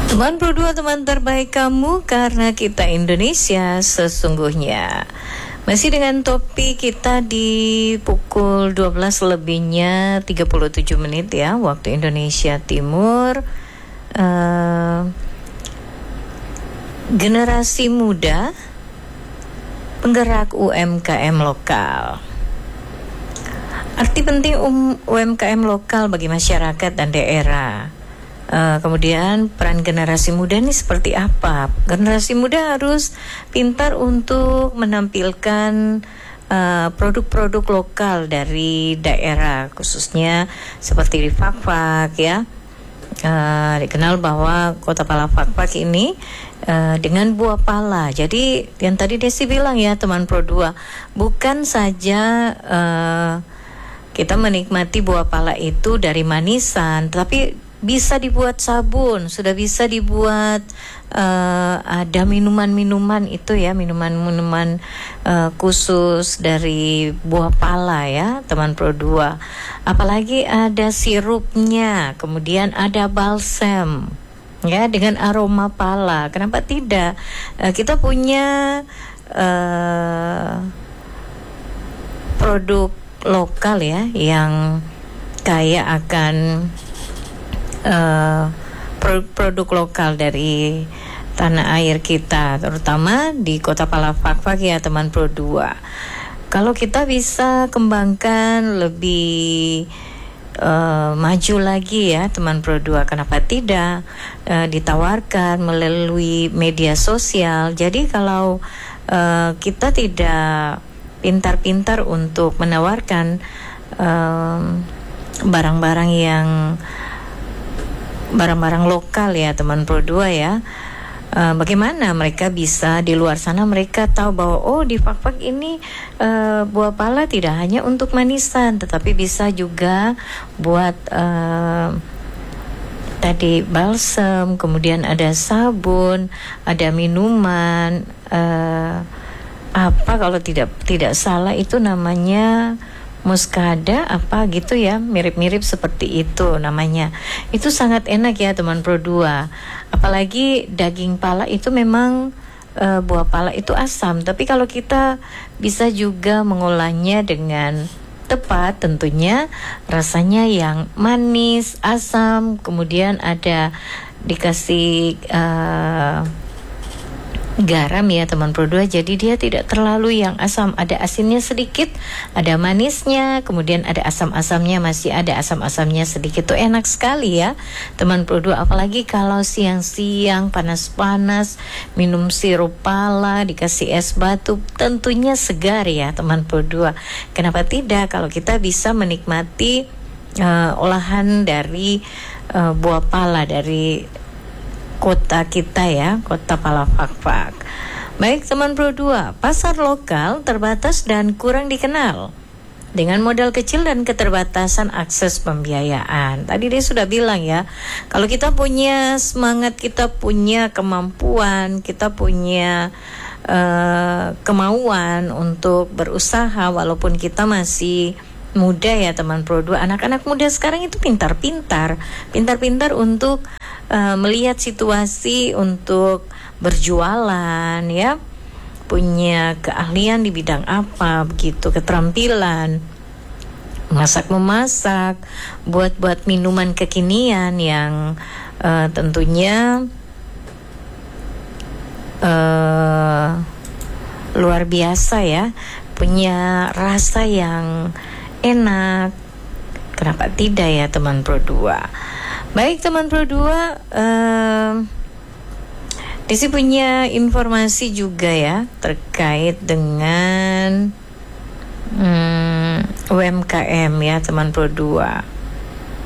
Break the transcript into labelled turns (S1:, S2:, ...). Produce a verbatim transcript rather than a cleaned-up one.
S1: Teman Pro dua, teman terbaik kamu, karena kita Indonesia sesungguhnya. Masih dengan topik kita di pukul dua belas lebihnya tiga puluh tujuh menit ya, waktu Indonesia Timur. uh, Generasi muda penggerak U M K M lokal. Arti penting um, U M K M lokal bagi masyarakat dan daerah. Uh, kemudian peran generasi muda ini seperti apa? Generasi muda harus pintar untuk menampilkan uh, produk-produk lokal dari daerah, khususnya seperti di Fakfak ya. Uh, dikenal bahwa Kota Pala Fakfak ini uh, dengan buah pala. Jadi yang tadi Desi bilang ya, teman Pro dua, bukan saja uh, kita menikmati buah pala itu dari manisan, tapi bisa dibuat sabun, sudah bisa dibuat uh, ada minuman-minuman itu ya, minuman-minuman uh, khusus dari buah pala ya, teman Pro dua. Apalagi ada sirupnya, kemudian ada balsam ya dengan aroma pala. Kenapa tidak? Uh, kita punya uh, produk lokal ya yang kaya akan Uh, produk lokal dari tanah air kita, terutama di Kota Pala Fakfak ya, teman Pro dua. Kalau kita bisa kembangkan lebih uh, maju lagi ya, teman Pro dua, kenapa tidak uh, ditawarkan melalui media sosial. Jadi kalau uh, kita tidak pintar-pintar untuk menawarkan um, barang-barang yang barang-barang lokal ya, teman Pro dua ya, uh, bagaimana mereka bisa di luar sana mereka tahu bahwa oh di Fakfak ini uh, buah pala tidak hanya untuk manisan, tetapi bisa juga buat uh, tadi balsam, kemudian ada sabun, ada minuman, uh, apa kalau tidak tidak salah itu namanya muskada apa gitu ya, mirip-mirip seperti itu namanya. Itu sangat enak ya, teman Pro dua. Apalagi daging pala itu memang uh, buah pala itu asam, tapi kalau kita bisa juga mengolahnya dengan tepat, tentunya rasanya yang manis, asam, kemudian ada dikasih uh, garam ya, teman Pro dua. Jadi dia tidak terlalu yang asam, ada asinnya sedikit, ada manisnya, kemudian ada asam-asamnya, masih ada asam-asamnya sedikit. Itu enak sekali ya, teman Pro dua. Apalagi kalau siang-siang panas-panas minum sirup pala dikasih es batu, tentunya segar ya, teman Pro dua. Kenapa tidak kalau kita bisa menikmati uh, olahan dari uh, buah pala dari kota kita ya, Kota Pala Fakfak. Baik, teman Pro dua, pasar lokal terbatas dan kurang dikenal dengan modal kecil dan keterbatasan akses pembiayaan. Tadi dia sudah bilang ya, kalau kita punya semangat, kita punya kemampuan, kita punya uh, kemauan untuk berusaha walaupun kita masih muda ya, teman Pro dua. Anak-anak muda sekarang itu pintar-pintar, pintar-pintar untuk Uh, melihat situasi untuk berjualan ya, punya keahlian di bidang apa begitu, keterampilan masak memasak, buat-buat minuman kekinian yang uh, tentunya uh, luar biasa ya, punya rasa yang enak. Kenapa tidak ya, teman Pro dua? Baik, teman Pro dua, uh, Desi punya informasi juga ya terkait dengan um, U M K M ya, teman Pro dua.